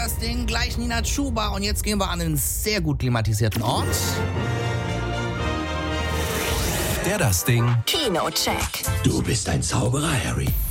das Ding, gleich Nina Chuba. Und jetzt gehen wir an einen sehr gut klimatisierten Ort. Der das Ding. Kinocheck. Du bist ein Zauberer, Harry.